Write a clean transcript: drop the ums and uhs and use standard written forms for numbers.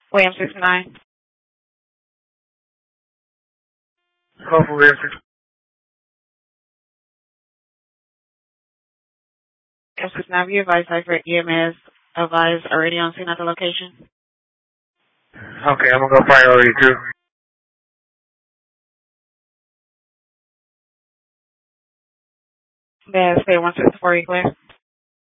William 69. Call for William 69. William 69, you advised for EMS advised already on scene at the location. Okay, I'm going to go priority 2. May I stay 164 clear?